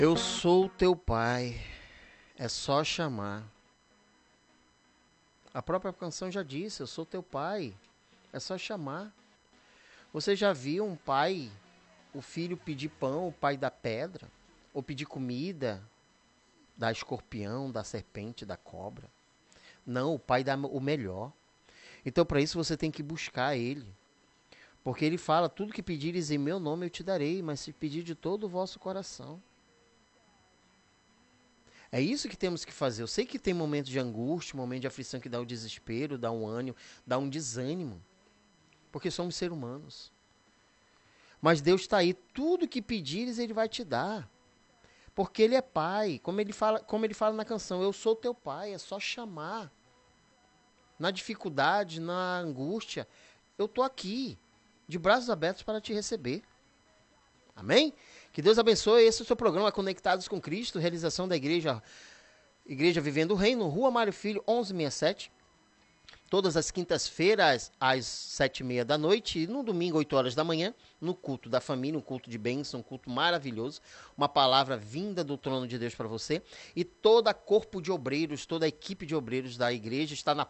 Eu sou teu pai, é só chamar. A própria canção já disse, eu sou teu pai, é só chamar. Você já viu um pai, o filho pedir pão, o pai da pedra? Ou pedir comida, da escorpião, da serpente, da cobra? Não, o pai dá o melhor. Então, para isso, você tem que buscar ele. Porque ele fala, tudo que pedires em meu nome eu te darei, mas se pedir de todo o vosso coração. É isso que temos que fazer. Eu sei que tem momentos de angústia, momentos de aflição que dá o desespero, dá um ânimo, dá um desânimo. Porque somos seres humanos. Mas Deus está aí. Tudo que pedires, Ele vai te dar. Porque Ele é Pai. Como ele fala na canção, eu sou teu Pai. É só chamar. Na dificuldade, na angústia, eu estou aqui. De braços abertos para te receber. Amém? Que Deus abençoe. Esse é o seu programa Conectados com Cristo. Realização da Igreja Vivendo o Reino. Rua Mário Filho, 1167. Todas as quintas-feiras, às 7h30 da noite, e no domingo, 8 horas da manhã, no culto da família, um culto de bênção, um culto maravilhoso, uma palavra vinda do trono de Deus para você. E toda corpo de obreiros, toda a equipe de obreiros da igreja está na